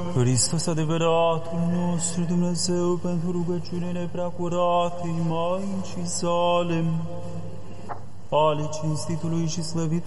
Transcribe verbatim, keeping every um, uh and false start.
Hristos, adevăratul nostru Dumnezeu, pentru rugăciunile preacuratei Maicii sale, ale cinstitului și slăvitului